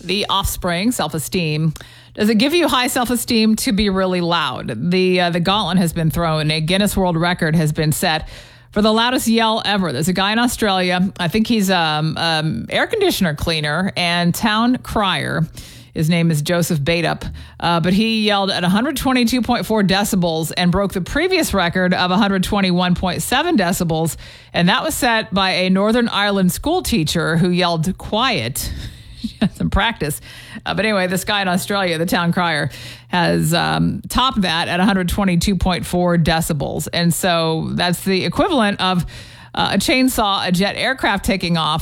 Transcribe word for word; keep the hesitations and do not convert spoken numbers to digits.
The Offspring, Self-Esteem. Does it give you high self-esteem to be really loud? The uh, the gauntlet has been thrown. A Guinness World Record has been set for the loudest yell ever. There's a guy in Australia. I think he's um, um air conditioner cleaner and town crier. His name is Joseph Baitup, uh, but he yelled at one twenty-two point four decibels and broke the previous record of one twenty-one point seven decibels, and that was set by a Northern Ireland school teacher who yelled quiet. She had some practice. Uh, but anyway, this guy in Australia, the town crier, has um, topped that at one twenty-two point four decibels, and so that's the equivalent of uh, a chainsaw, a jet aircraft taking off,